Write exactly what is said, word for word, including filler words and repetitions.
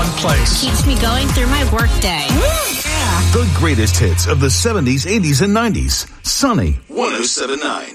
fun place. Keeps me going through my workday. The greatest hits of the seventies, eighties, and nineties. Sunny one oh seven point nine.